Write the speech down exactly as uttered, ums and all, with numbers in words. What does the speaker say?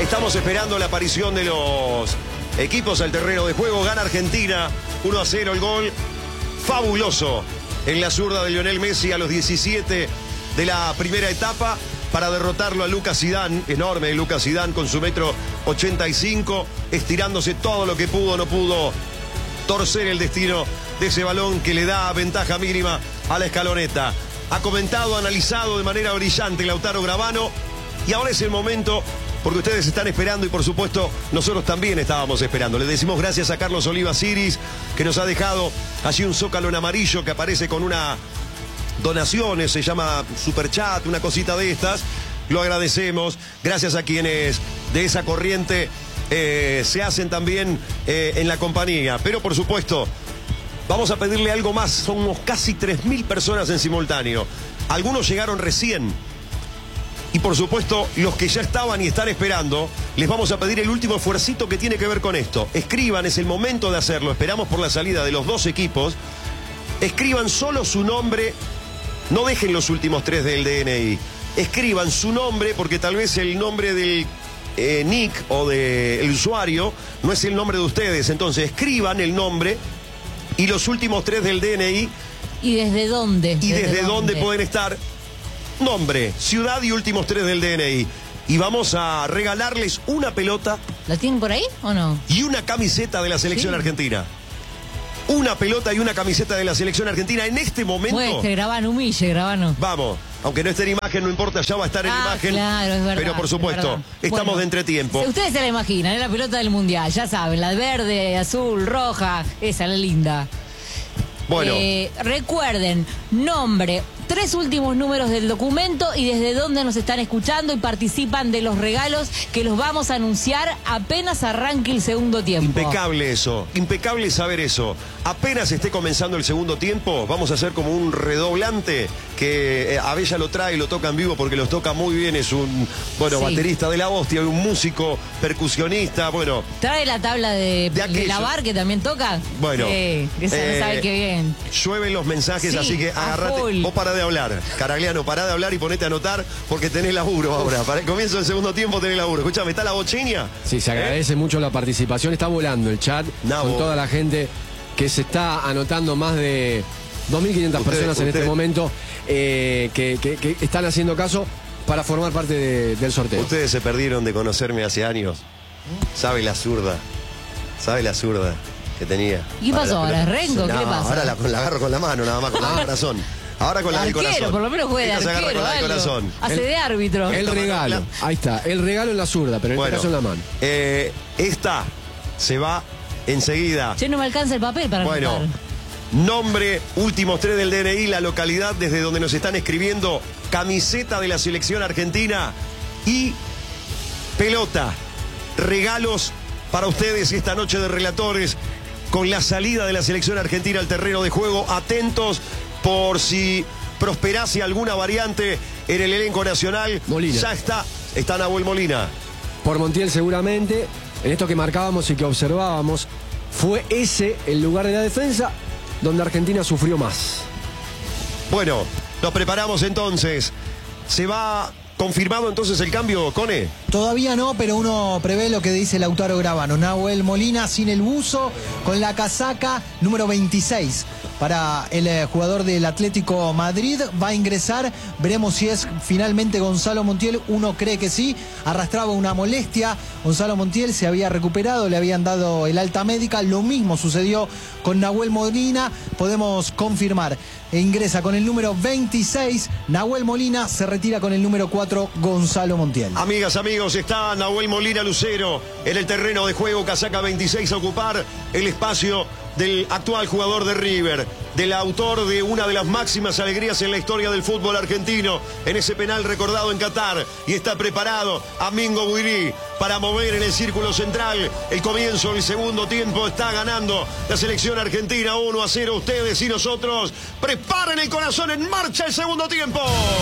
Estamos esperando la aparición de los equipos al terreno de juego. Gana Argentina uno a cero, el gol fabuloso en la zurda de Lionel Messi a los diecisiete de la primera etapa para derrotarlo a Lucas Zidane. Enorme Lucas Zidane con su metro ochenta y cinco, estirándose todo lo que pudo, no pudo torcer el destino de ese balón que le da ventaja mínima a la escaloneta. Ha comentado, analizado de manera brillante Lautaro Gravano, y ahora es el momento, porque ustedes están esperando y por supuesto nosotros también estábamos esperando. Le decimos gracias a Carlos Oliva Siris, que nos ha dejado allí un zócalo en amarillo que aparece con una donación, se llama Superchat, una cosita de estas. Lo agradecemos. Gracias a quienes de esa corriente eh, se hacen también eh, en la compañía. Pero por supuesto, vamos a pedirle algo más. Somos casi tres mil personas en simultáneo. Algunos llegaron recién. Y por supuesto, los que ya estaban y están esperando, les vamos a pedir el último esfuercito que tiene que ver con esto. Escriban, es el momento de hacerlo. Esperamos por la salida de los dos equipos. Escriban solo su nombre. No dejen los últimos tres del D N I. Escriban su nombre, porque tal vez el nombre del eh, nick o del usuario no es el nombre de ustedes. Entonces, escriban el nombre y los últimos tres del D N I. ¿Y desde dónde? Y desde, desde dónde pueden estar. Nombre, ciudad y últimos tres del D N I. Y vamos a regalarles una pelota. ¿La tienen por ahí o no? Y una camiseta de la selección sí. argentina. Una pelota y una camiseta de la selección argentina en este momento. Muestre, Gravano, humille, Gravano. Vamos, aunque no esté en imagen, no importa, ya va a estar en ah, imagen. Claro, es verdad. Pero por supuesto, estamos bueno, de entretiempo. Ustedes se la imaginan, es la pelota del mundial, ya saben, la verde, azul, roja, esa, la linda. Bueno. Eh, recuerden, nombre, tres últimos números del documento y desde dónde nos están escuchando y participan de los regalos que los vamos a anunciar apenas arranque el segundo tiempo. Impecable eso, impecable saber eso. Apenas esté comenzando el segundo tiempo, vamos a hacer como un redoblante que eh, Abella lo trae y lo toca en vivo porque los toca muy bien. Es un, bueno, sí. baterista de la hostia, un músico, percusionista, bueno. ¿Trae la tabla de, de, de la bar que también toca? Bueno. Sí, esa eh, no sabe qué bien. Llueven los mensajes, sí, así que agarrate. Vos pará de hablar, Caragliano, pará de hablar y ponete a anotar porque tenés laburo ahora. Para el comienzo del segundo tiempo tenés laburo. Escuchame, ¿está la bochinia? Sí, se agradece ¿Eh? mucho la participación. Está volando el chat Nabo. con toda la gente que se está anotando, más de dos mil quinientas personas en usted. este momento eh, que, que, que están haciendo caso para formar parte de, del sorteo. Ustedes se perdieron de conocerme hace años. Sabe la zurda, sabe la zurda que tenía. ¿Y qué pasó ahora? ¿Rengo? ¿Qué no, le pasa? Ahora la, la agarro con la mano, nada más, con la del corazón. Ahora con la del corazón. Por lo menos juega de arquero, con la del corazón. Hace de árbitro. El regalo, ahí está, el regalo en la zurda, pero en bueno, este caso en la mano. Eh, esta se va enseguida. Ya no me alcanza el papel para Bueno, anotar. Nombre, últimos tres del D N I, la localidad desde donde nos están escribiendo, camiseta de la selección argentina y pelota. Regalos para ustedes esta noche de relatores con la salida de la selección argentina al terreno de juego. Atentos por si prosperase alguna variante en el elenco nacional. Molina. Ya está, está Nahuel Molina. Por Montiel seguramente. En esto que marcábamos y que observábamos, fue ese el lugar de la defensa donde Argentina sufrió más. Bueno, nos preparamos entonces. Se va confirmado entonces el cambio, Cone. Todavía no, pero uno prevé lo que dice Lautaro Gravano. Nahuel Molina sin el buzo, con la casaca número veintiséis. Para el eh, jugador del Atlético Madrid va a ingresar, veremos si es finalmente Gonzalo Montiel. Uno cree que sí, arrastraba una molestia. Gonzalo Montiel se había recuperado, le habían dado el alta médica. Lo mismo sucedió con Nahuel Molina, podemos confirmar. E ingresa con el número veintiséis, Nahuel Molina, se retira con el número cuatro, Gonzalo Montiel. Amigas, amigos, está Nahuel Molina Lucero en el terreno de juego, casaca veintiséis, a ocupar el espacio del actual jugador de River, del autor de una de las máximas alegrías en la historia del fútbol argentino, en ese penal recordado en Qatar, y está preparado Amingo Buirí para mover en el círculo central. El comienzo del segundo tiempo, está ganando la selección argentina uno a cero. Ustedes y nosotros, preparen el corazón, en marcha el segundo tiempo.